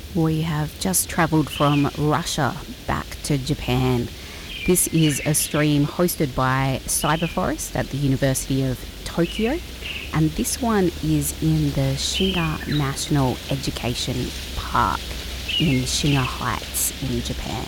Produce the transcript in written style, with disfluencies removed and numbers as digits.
We have just travelled from Russia back to Japan. This is a stream hosted by Cyberforest at the University of Tokyo, and this one is in the Shinga National Education Park in Shinga Heights in Japan.